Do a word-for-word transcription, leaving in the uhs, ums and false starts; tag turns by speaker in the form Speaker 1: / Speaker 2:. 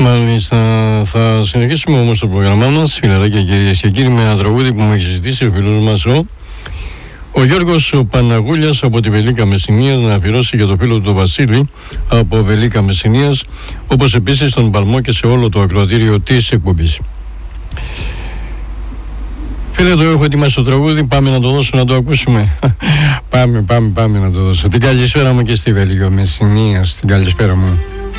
Speaker 1: Μάλιστα, θα συνεχίσουμε όμως το πρόγραμμά μας, φιλαράκια κυρίες και κύριοι, με ένα τραγούδι που μου έχει ζητήσει ο φίλος μας ο, ο Γιώργος ο Παναγούλιας από τη Βελίκα Μεσσηνίας, να αφιερώσει για το φίλο του τον Βασίλη από Βελίκα Μεσσηνίας, όπως επίσης τον Παλμό και σε όλο το ακροατήριο της εκπομπής. Φίλε, το έχω ετοιμάσει το τραγούδι, πάμε να το δώσω να το ακούσουμε. πάμε, πάμε, πάμε να το δώσω. Την καλησπέρα μου και στη Βελίκα Μεσσηνίας, την καλησπέρα μου.